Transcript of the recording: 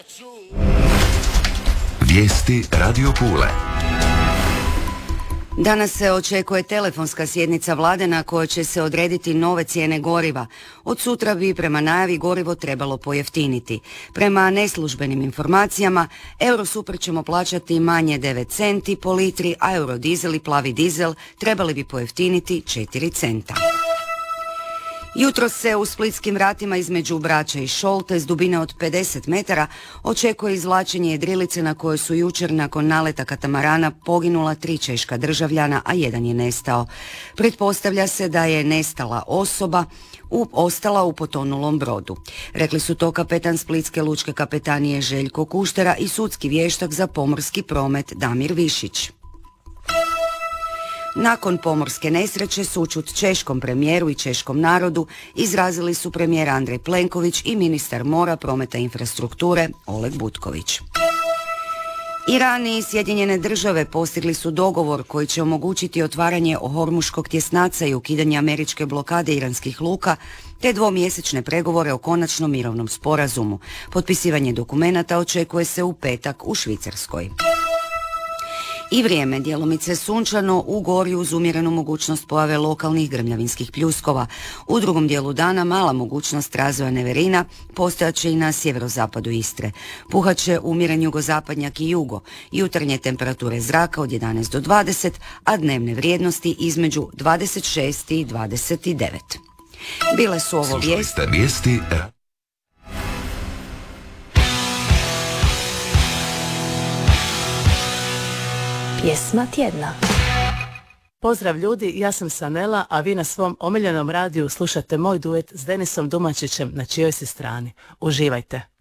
Vijesti Radio Pule. Danas se očekuje telefonska sjednica vlade na kojoj će se odrediti nove cijene goriva. Od sutra bi prema najavi gorivo trebalo pojeftiniti. Prema neslužbenim informacijama, Eurosuper ćemo plaćati manje 9 centi po litri, a eurodizel i plavi dizel trebali bi pojeftiniti 4 centa. Jutros se u splitskim vratima između Brača i Šolte s dubine od 50 metara očekuje izvlačenje jedrilice na kojoj su jučer nakon naleta katamarana poginula 3 češka državljana, a 1 je nestao. Pretpostavlja se da je nestala osoba ostala u potonulom brodu. Rekli su to kapetan Splitske lučke kapetanije Željko Kuštera i sudski vještak za pomorski promet Damir Višić. Nakon pomorske nesreće sućut češkom premijeru i češkom narodu izrazili su premijer Andrej Plenković i ministar mora, prometa i infrastrukture Oleg Butković. Iran i Sjedinjene države postigli su dogovor koji će omogućiti otvaranje Hormuškog tjesnaca i ukidanje američke blokade iranskih luka, te dvomjesečne pregovore o konačnom mirovnom sporazumu. Potpisivanje dokumenata očekuje se u petak u Švicarskoj. I vrijeme, djelomice sunčano, u Gorju uz umjerenu mogućnost pojave lokalnih grmljavinskih pljuskova. U drugom dijelu dana mala mogućnost razvoja neverina postojaće i na sjeverozapadu Istre. Puhaće umjeren jugozapadnjak i jugo. Jutarnje temperature zraka od 11 do 20, a dnevne vrijednosti između 26 i 29. Bile su ovo vijesti. Pjesma tjedna. Pozdrav ljudi, ja sam Sanela, a vi na svom omiljenom radiju slušate moj duet s Denisom Dumančićem Na čijoj si strani. Uživajte.